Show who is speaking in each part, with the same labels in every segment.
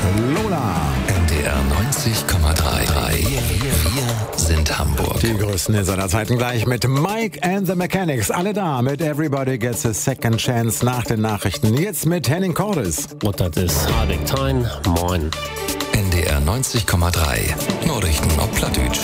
Speaker 1: Lola.
Speaker 2: NDR 90,3. Wir sind Hamburg.
Speaker 1: Die größten in seiner Zeiten gleich mit Mike and the Mechanics. Alle da mit Everybody Gets a Second Chance nach den Nachrichten. Jetzt mit Henning Cordes.
Speaker 3: Und das ist Hardik Tein. Moin.
Speaker 2: NDR 90,3. Nachrichten auf Plattdeutsch.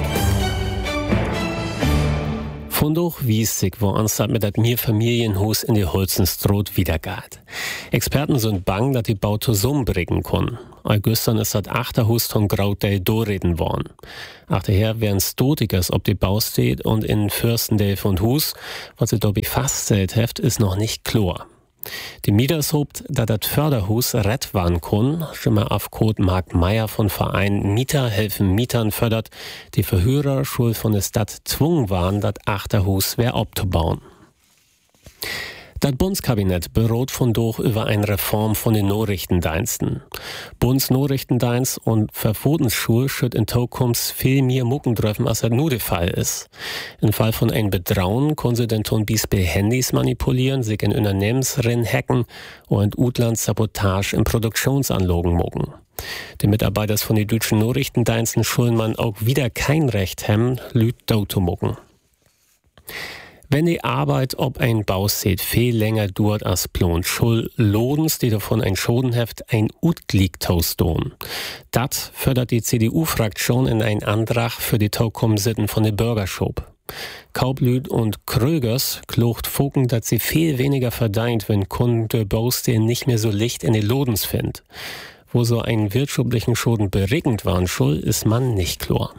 Speaker 3: Von doch wies sich, wo anstatt mit dat Familienhaus in die Holzenstrot wiedergeht. Experten sind bang, dass die Bau zusammenbringen können. Gestern ist das Achterhaus von Graudale doreden worden. Achterher wären Stotikers ob die Bau steht und in Fürstendale von Hus, was sie dabei festgestellt heft, ist noch nicht klar. Die Mieters hobt, dass das Förderhus rett waren kann. Schimmer Afkot Mark Meyer von Verein Mieter helfen Mietern fördert, die Verhörer schuld von der Stadt zwungen waren, das Achterhus wer abzubauen. Das Bundeskabinett berot von durch über eine Reform von den Nachrichtendiensten. Bundesnachrichtendienst und Verbotenschule schütt in Zukunft viel mehr Mucken treffen, als das nur der Fall ist. Im Fall von einem Betrauen können sie den Ton Beispiel Handys manipulieren, sich in Unternehmensrennen hacken und Utland Sabotage in Produktionsanlagen mucken. Die Mitarbeiter von den deutschen Nachrichtendiensten schulden man auch wieder kein Recht haben, Lüt zu mucken. Wenn die Arbeit ob ein Bauset viel länger dauert als plant, schuld Lodens, die davon ein Schodenheft ein Utgliegtausdom. Das fördert die CDU-Fraktion in einen Antrag für die Taukommensitten von der Bürgerschop. Kaublüt und Krögers klucht foken, dass sie viel weniger verdient, wenn Kunden der Baustellen nicht mehr so Licht in die Lodens findet. Wo so einen wirtschaftlichen Schoden beregend waren, schuld ist man nicht klar.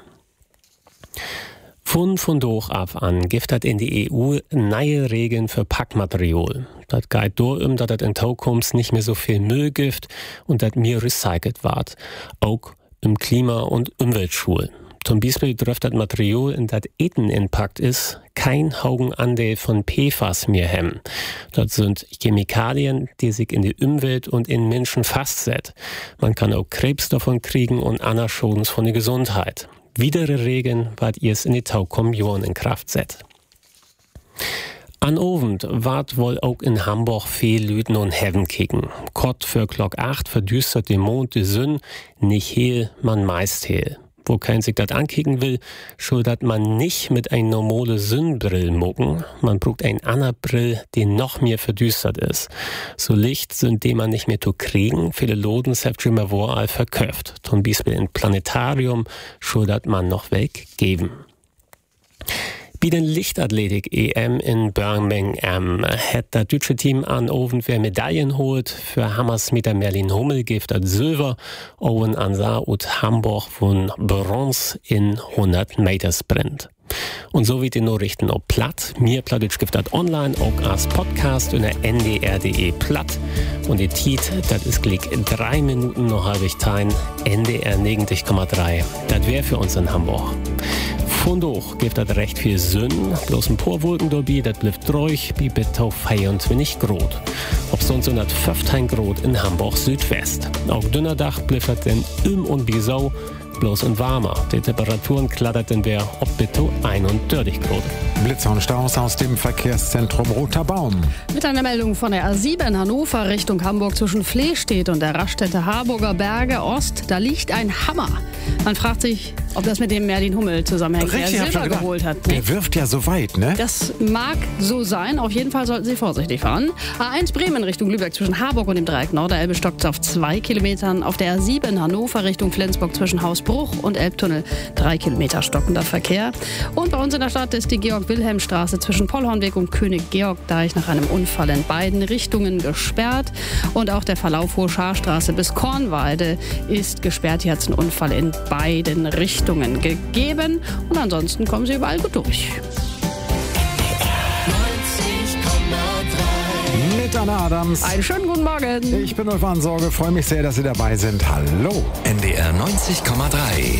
Speaker 3: Von doch ab an gibt in die EU neue Regeln für Packmaterial. Das geht darum, dass das in Zukunft nicht mehr so viel Müll gibt und dass mehr recycelt wird. Auch im Klima- und Umweltschul. Zum Beispiel dürfte das Material, in das Eten inpackt ist, kein Haugenanteil von PFAS mehr haben. Das sind Chemikalien, die sich in die Umwelt und in Menschen festsetzen. Man kann auch Krebs davon kriegen und andere Schadens von der Gesundheit. Widere Regeln, wat ihr es in die Taukommionen in Kraft setzt. An Abend wart wohl auch in Hamburg viel Lüten und Heaven kicken. Kott für Glock 8 verdüstert die Mond die Sünn, nicht hehl, man meist hehl. Wo kein sich dat ankicken will, schuldet man nicht mit ein normale Sonnenbrill mucken. Man braucht ein ander Brill, die noch mehr verdüstert ist. So Licht sind die man nicht mehr zu kriegen. Viele Lodens habt schon mal wohl verköpft. Zum Beispiel im Planetarium schuldet man noch weggeben. Bei den Lichtathletik-EM in Birmingham hat das deutsche Team an Oven wer Medaillen holt. Für Hammersmieter Merlin Hummel gibt das Silber. Owen Ansar und Hamburg von Bronze in 100 Meter Sprint. Und so wie die Nachrichten auch platt. Mir Plattdeutsch gibt das online, auch als Podcast unter ndr.de platt. Und die Tiet, das ist gleich 3 Minuten noch halbig tein. NDR 90,3. Das wäre für uns in Hamburg. Von doch gibt das recht viel Sünn, bloß ein paar Wolken dabei, das bleibt ruhig, wie bitte 24 Grad. Ob sonst 115 Grad in Hamburg Südwest. Auch dünner Dach bleibt das denn und Bisau, bloß in warmer. Die Temperaturen klattert denn wer ob bitte 31 Grad.
Speaker 1: Blitzer und Staus aus dem Verkehrszentrum Roter Baum.
Speaker 4: Mit einer Meldung von der A7 Hannover Richtung Hamburg zwischen Flehstedt und der Raststätte Harburger Berge Ost, da liegt ein Hammer. Man fragt sich, ob das mit dem Merlin Hummel zusammenhängt, der Silber geholt hat.
Speaker 1: Der wirft ja so weit, ne?
Speaker 4: Das mag so sein. Auf jeden Fall sollten Sie vorsichtig fahren. A1 Bremen Richtung Lübeck zwischen Harburg und dem Dreieck Norderelbe stockt auf 2 Kilometern. Auf der A7 Hannover Richtung Flensburg zwischen Hausbruch und Elbtunnel 3 Kilometer stockender Verkehr. Und bei uns in der Stadt ist die Georg-Wilhelm-Straße zwischen Pollhornweg und König-Georg-Deich nach einem Unfall in beiden Richtungen gesperrt. Und auch der Verlauf Hohe Scharstraße bis Kornwalde ist gesperrt. Hier hat es einen Unfall in beiden Richtungen gegeben. Und ansonsten kommen Sie überall gut durch.
Speaker 1: Mit Anna Adams.
Speaker 4: Einen schönen guten Morgen.
Speaker 1: Ich bin Ulf Ansorge, freue mich sehr, dass Sie dabei sind. Hallo.
Speaker 2: NDR 90,3.